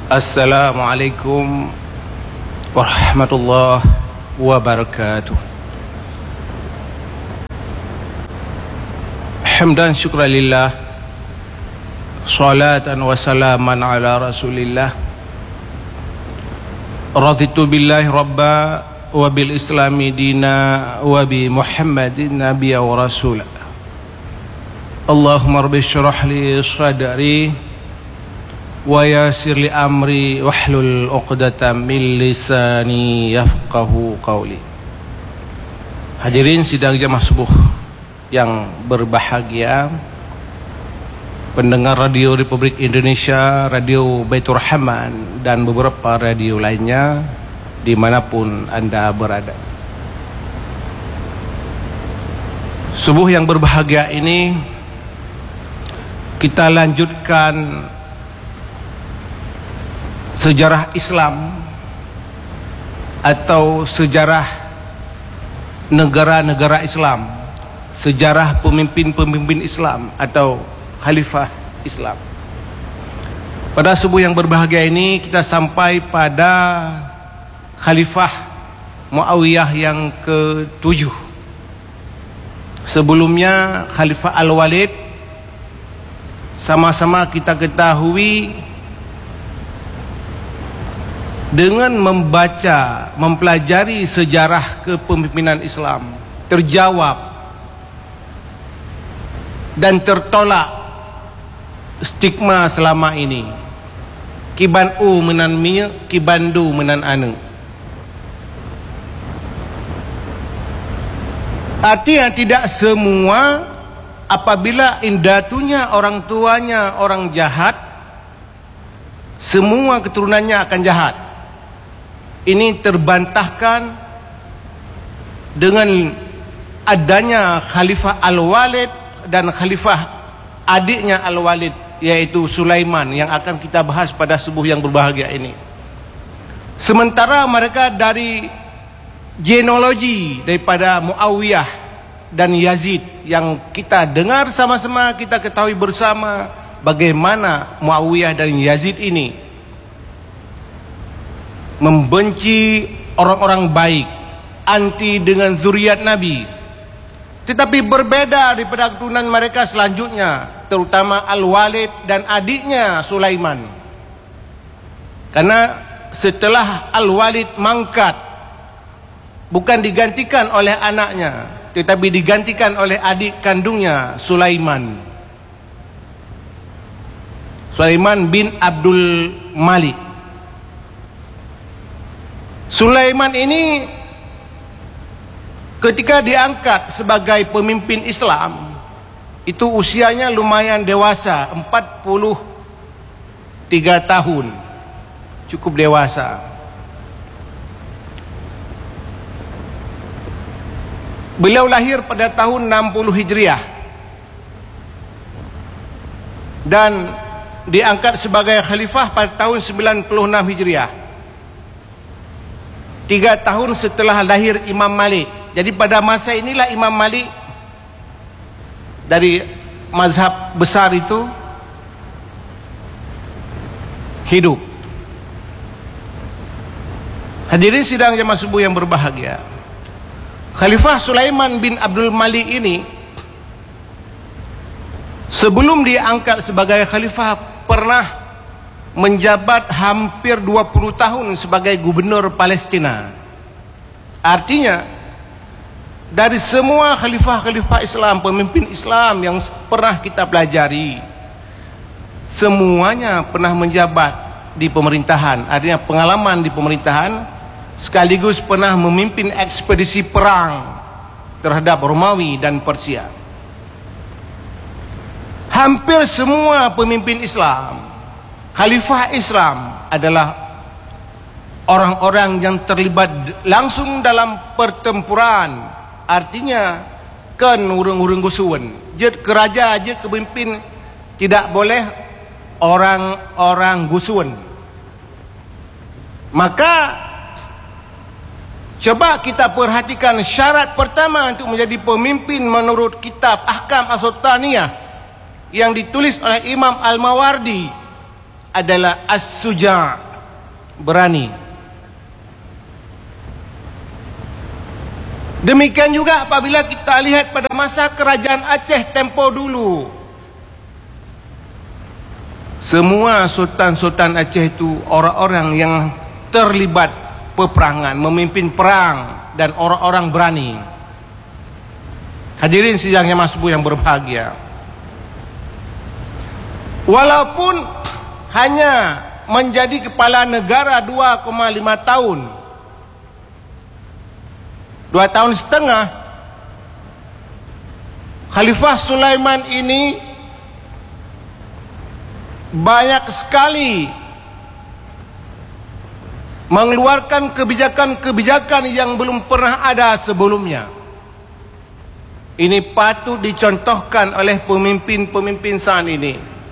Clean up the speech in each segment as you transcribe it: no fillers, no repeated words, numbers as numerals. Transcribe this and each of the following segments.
Assalamualaikum warahmatullahi wabarakatuh. Hamdan syukran lillah, salatan wa salaman ala rasulillah. Raditu billahi rabba wa bil islami dina wa bi muhammadin nabiyya wa rasula. Allahumma rabbi syrah li sadri wa yassir li amri wahlul 'uqdatam min lisani yafqahu qawli. Hadirin sidang jamaah subuh yang berbahagia, pendengar Radio Republik Indonesia, Radio Baitur Rahman dan beberapa radio lainnya dimanapun Anda berada. Subuh yang berbahagia ini kita lanjutkan sejarah Islam atau sejarah negara-negara Islam, sejarah pemimpin-pemimpin Islam atau khalifah Islam. Pada subuh yang berbahagia ini kita sampai pada khalifah Muawiyah yang ke-7. Sebelumnya Khalifah Al-Walid, sama-sama kita ketahui dengan membaca, mempelajari sejarah kepemimpinan Islam, terjawab dan tertolak stigma selama ini. Kiban u menan miya, kibandu menan anu. Artinya tidak semua apabila indatunya orang tuanya orang jahat, semua keturunannya akan jahat. Ini terbantahkan dengan adanya Khalifah Al-Walid dan Khalifah adiknya Al-Walid, yaitu Sulaiman, yang akan kita bahas pada subuh yang berbahagia ini. Sementara mereka dari genealogi daripada Muawiyah dan Yazid yang kita dengar sama-sama, kita ketahui bersama bagaimana Muawiyah dan Yazid ini membenci orang-orang baik, anti dengan zuriat Nabi. Tetapi berbeda daripada keturunan mereka selanjutnya, terutama Al-Walid dan adiknya Sulaiman. Karena setelah Al-Walid mangkat, bukan digantikan oleh anaknya, tetapi digantikan oleh adik kandungnya Sulaiman, Sulaiman bin Abdul Malik. Sulaiman ini ketika diangkat sebagai pemimpin Islam, itu usianya lumayan dewasa, 43 tahun, cukup dewasa. Beliau lahir pada tahun 60 Hijriah dan diangkat sebagai khalifah pada tahun 96 Hijriah, 3 tahun setelah lahir Imam Malik. Jadi pada masa inilah Imam Malik dari mazhab besar itu hidup. Hadirin sidang jamaah subuh yang berbahagia, Khalifah Sulaiman bin Abdul Malik ini sebelum diangkat sebagai khalifah pernah menjabat hampir 20 tahun sebagai gubernur Palestina. Artinya dari semua khalifah-khalifah Islam, pemimpin Islam yang pernah kita pelajari, semuanya pernah menjabat di pemerintahan. Artinya pengalaman di pemerintahan, sekaligus pernah memimpin ekspedisi perang terhadap Romawi dan Persia. Hampir semua pemimpin Islam, khalifah Islam adalah orang-orang yang terlibat langsung dalam pertempuran. Artinya kan urung-urung gusuan. Jad keraja aja kepemimpin, tidak boleh orang-orang gusuan. Maka coba kita perhatikan syarat pertama untuk menjadi pemimpin menurut kitab Ahkam As-Sultaniyah yang ditulis oleh Imam Al-Mawardi adalah as-suja', berani. Demikian juga apabila kita lihat pada masa kerajaan Aceh tempoh dulu, semua sultan-sultan Aceh itu orang-orang yang terlibat peperangan, memimpin perang, dan orang-orang berani. Hadirin sidang yang subuh yang berbahagia, walaupun hanya menjadi kepala negara 2,5 tahun, 2 tahun setengah, Khalifah Sulaiman ini banyak sekali mengeluarkan kebijakan-kebijakan yang belum pernah ada sebelumnya. Ini patut dicontohkan oleh pemimpin-pemimpin saat ini.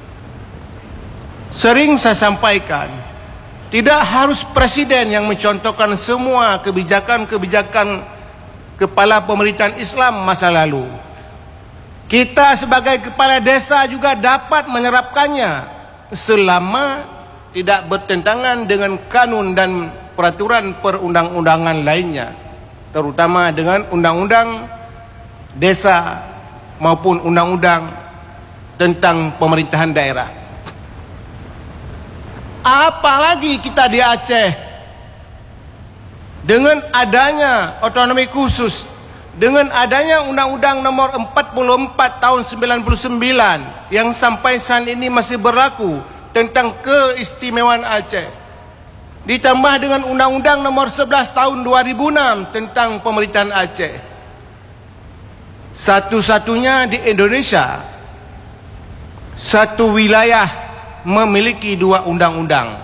Sering saya sampaikan, tidak harus presiden yang mencontohkan semua kebijakan-kebijakan kepala pemerintahan Islam masa lalu. Kita sebagai kepala desa juga dapat menerapkannya selama tidak bertentangan dengan kanun dan peraturan perundang-undangan lainnya, terutama dengan undang-undang desa maupun undang-undang tentang pemerintahan daerah. Apalagi kita di Aceh, dengan adanya otonomi khusus, dengan adanya Undang-Undang Nomor 44 Tahun 99 yang sampai saat ini masih berlaku tentang keistimewaan Aceh, ditambah dengan Undang-Undang Nomor 11 Tahun 2006 tentang pemerintahan Aceh, satu-satunya di Indonesia satu wilayah memiliki 2 undang-undang.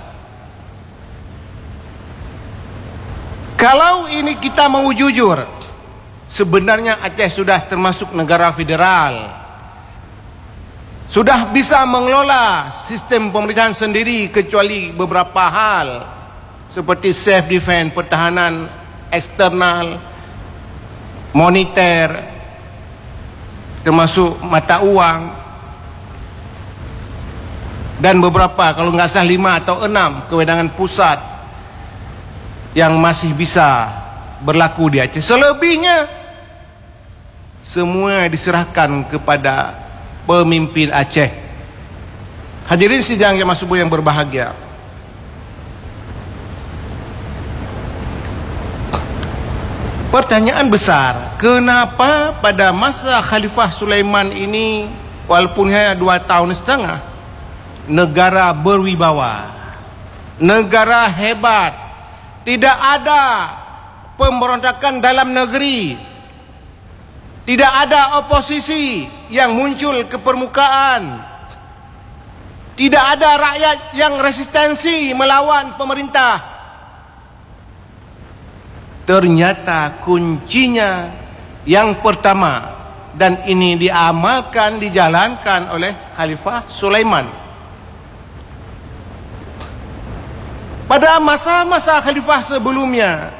Kalau ini kita mau jujur, sebenarnya Aceh sudah termasuk negara federal, sudah bisa mengelola sistem pemerintahan sendiri, kecuali beberapa hal seperti self defense, pertahanan eksternal, moneter, termasuk mata uang, dan beberapa, kalau nggak salah 5 atau 6 kewenangan pusat yang masih bisa berlaku di Aceh. Selebihnya semua diserahkan kepada pemimpin Aceh. Hadirin sidang yang subuh yang berbahagia, pertanyaan besar, kenapa pada masa Khalifah Sulaiman ini, walaupun hanya 2 tahun setengah, negara berwibawa, negara hebat, tidak ada pemberontakan dalam negeri, tidak ada oposisi yang muncul ke permukaan, tidak ada rakyat yang resistensi melawan pemerintah. Ternyata kuncinya yang pertama, dan ini diamalkan, dijalankan oleh Khalifah Sulaiman. Pada masa-masa khalifah sebelumnya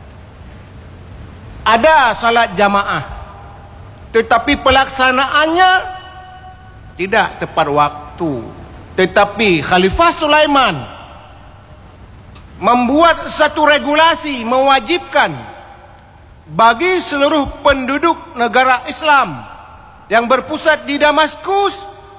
ada salat jamaah, tetapi pelaksanaannya tidak tepat waktu. Tetapi Khalifah Sulaiman membuat satu regulasi mewajibkan bagi seluruh penduduk negara Islam yang berpusat di Damaskus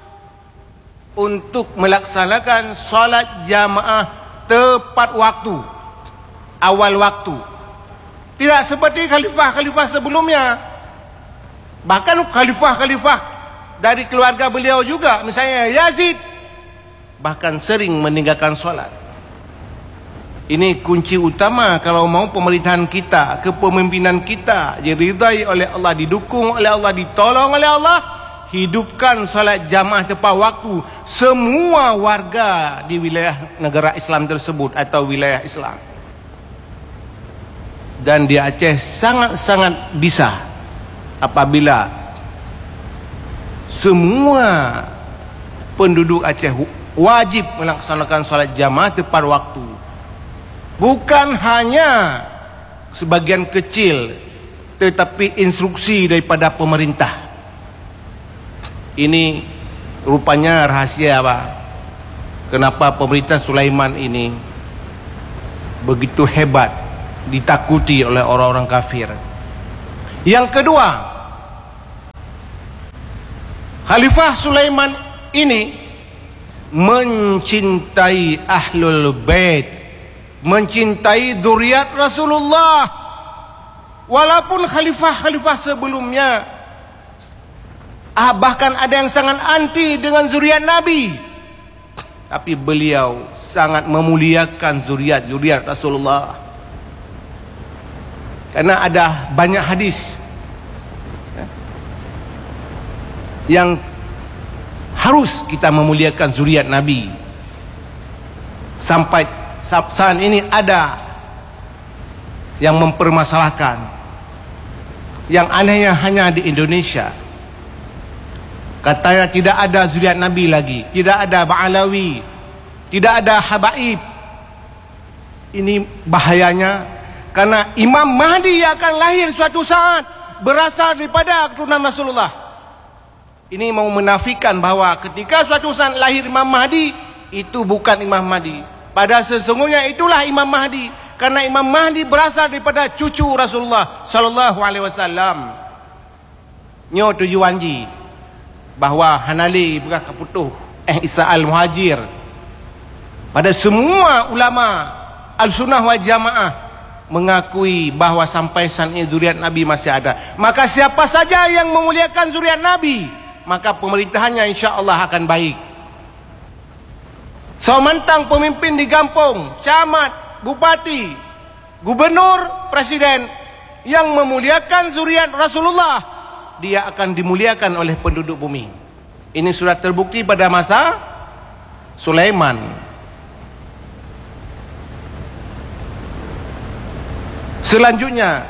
untuk melaksanakan salat jamaah tepat waktu, awal waktu. Tidak seperti khalifah-khalifah sebelumnya. Bahkan khalifah-khalifah dari keluarga beliau juga, misalnya Yazid, bahkan sering meninggalkan solat. Ini kunci utama kalau mau pemerintahan kita, kepemimpinan kita diridai oleh Allah, didukung oleh Allah, ditolong oleh Allah. Hidupkan salat jamaah tepat waktu semua warga di wilayah negara Islam tersebut atau wilayah Islam. Dan di Aceh sangat-sangat bisa apabila semua penduduk Aceh wajib melaksanakan salat jamaah tepat waktu. Bukan hanya sebagian kecil, tetapi instruksi daripada pemerintah. Ini rupanya rahasia apa? kenapa pemerintahan Sulaiman ini begitu hebat, ditakuti oleh orang-orang kafir. Yang kedua, Khalifah Sulaiman ini mencintai Ahlul Bait, mencintai zuriat Rasulullah. Walaupun khalifah-khalifah sebelumnya bahkan ada yang sangat anti dengan zuriat Nabi, tapi beliau sangat memuliakan zuriat Rasulullah. Karena ada banyak hadis yang harus kita memuliakan zuriat Nabi. Sampai saat ini ada yang mempermasalahkan. Yang anehnya hanya di Indonesia, katanya tidak ada zuriat Nabi lagi, tidak ada Ba'alawi, tidak ada Habaib. Ini bahayanya, karena Imam Mahdi akan lahir suatu saat berasal daripada keturunan Rasulullah. Ini mau menafikan bahwa ketika suatu saat lahir Imam Mahdi, itu bukan Imam Mahdi. Pada sesungguhnya itulah Imam Mahdi, karena Imam Mahdi berasal daripada cucu Rasulullah sallallahu alaihi wasallam. Nyo tujuan ji bahwa Hanali bukan kaputuh Isa al-Muhajir. Pada semua ulama al-sunnah wal jamaah mengakui bahwa sampai saat ini zuriat Nabi masih ada. Maka siapa saja yang memuliakan zuriat Nabi, maka pemerintahannya insya-Allah akan baik. Somantang pemimpin di kampung, camat, bupati, gubernur, presiden yang memuliakan zuriat Rasulullah, dia akan dimuliakan oleh penduduk bumi. Ini sudah terbukti pada masa Sulaiman. Selanjutnya,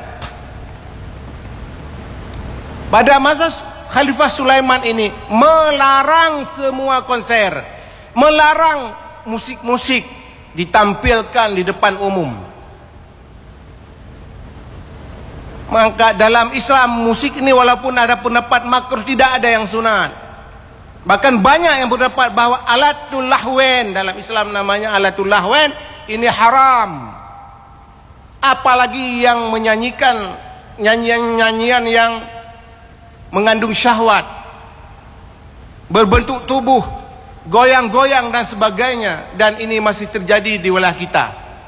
pada masa Khalifah Sulaiman ini melarang semua konser, melarang musik-musik ditampilkan di depan umum. Maka dalam Islam musik ini walaupun ada pendapat makruh, tidak ada yang sunat. Bahkan banyak yang berpendapat bahwa alatul lahwen, dalam Islam namanya alatul lahwen, ini haram. Apalagi yang menyanyikan nyanyian-nyanyian yang mengandung syahwat, berbentuk tubuh, goyang-goyang dan sebagainya. Dan ini masih terjadi di wilayah kita.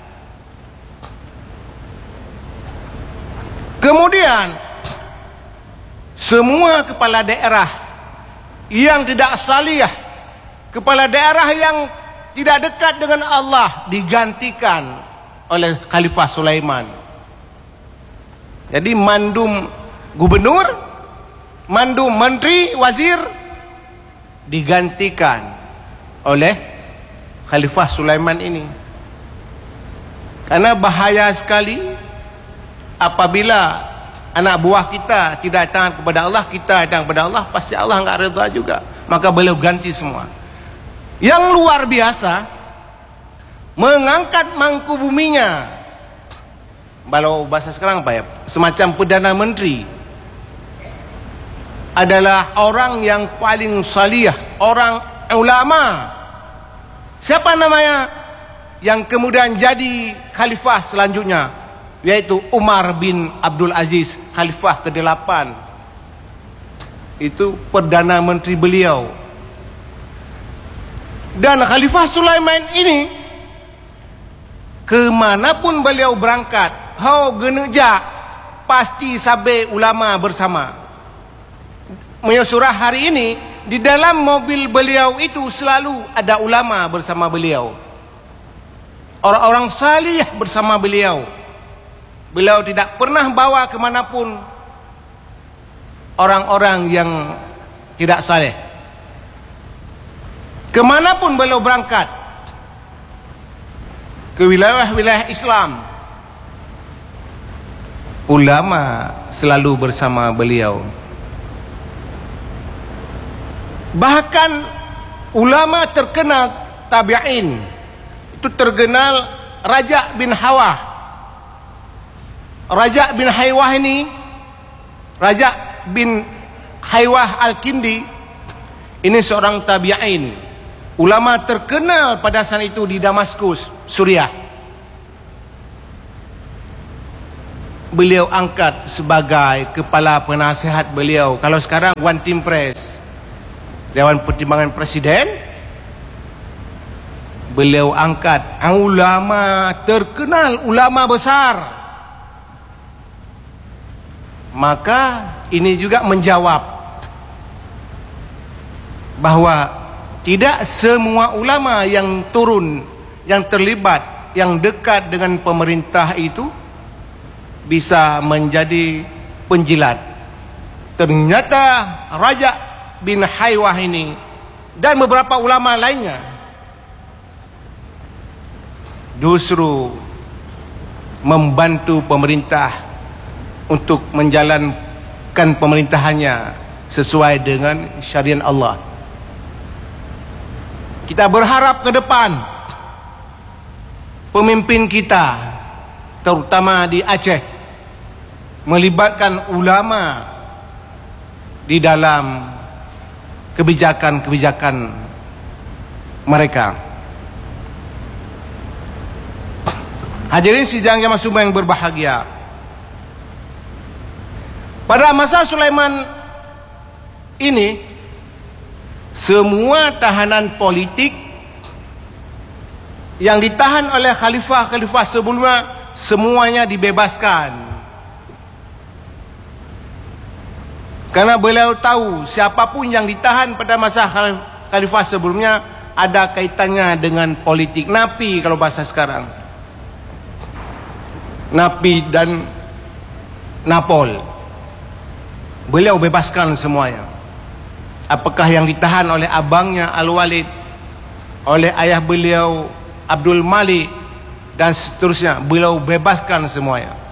Kemudian semua kepala daerah yang tidak salih, kepala daerah yang tidak dekat dengan Allah, digantikan oleh Khalifah Sulaiman. Jadi mandum gubernur, mandum menteri, wazir digantikan oleh Khalifah Sulaiman ini. Karena bahaya sekali apabila anak buah kita tidak taat kepada Allah, kita datang kepada Allah, pasti Allah enggak redha juga. Maka beliau ganti semua. Yang luar biasa, mengangkat mangku buminya, kalau bahasa sekarang apa ya, semacam Perdana Menteri, adalah orang yang paling salih, orang ulama. Siapa namanya? Yang kemudian jadi khalifah selanjutnya, yaitu Umar bin Abdul Aziz, khalifah ke-8. Itu Perdana Menteri beliau. Dan Khalifah Sulaiman ini, kemanapun beliau berangkat, geneja, pasti sabe ulama bersama. Menyusurah hari ini, di dalam mobil beliau itu selalu ada ulama bersama beliau, orang-orang salih bersama beliau. Beliau tidak pernah bawa kemanapun orang-orang yang tidak saleh. Kemanapun beliau berangkat, ke wilayah-wilayah Islam, ulama selalu bersama beliau. Bahkan ulama terkenal tabi'in, itu terkenal Raja bin Hawah. Raja bin Haywah ini, Raja bin Haywah Al-Kindi, ini seorang tabi'in. ulama terkenal pada saat itu di Damaskus, Suriah. Beliau angkat sebagai kepala penasihat beliau. Kalau sekarang One Team Press, Dewan Pertimbangan Presiden, beliau angkat ulama terkenal, ulama besar. Maka ini juga menjawab bahwa tidak semua ulama yang turun, yang terlibat, yang dekat dengan pemerintah itu bisa menjadi penjilat. Ternyata Raja bin Haywah ini dan beberapa ulama lainnya justru membantu pemerintah untuk menjalankan pemerintahannya sesuai dengan syariat Allah. Kita berharap ke depan pemimpin kita, terutama di Aceh, melibatkan ulama di dalam kebijakan-kebijakan mereka. Hadirin sidang yang yang berbahagia, pada masa Sulaiman ini semua tahanan politik yang ditahan oleh khalifah-khalifah sebelumnya semuanya dibebaskan. Karena beliau tahu siapapun yang ditahan pada masa khalifah sebelumnya ada kaitannya dengan politik. Napi kalau bahasa sekarang. Napi dan Napol. Beliau bebaskan semuanya. Apakah yang ditahan oleh abangnya Al-Walid, oleh ayah beliau Abdul Malik dan seterusnya, beliau bebaskan semuanya.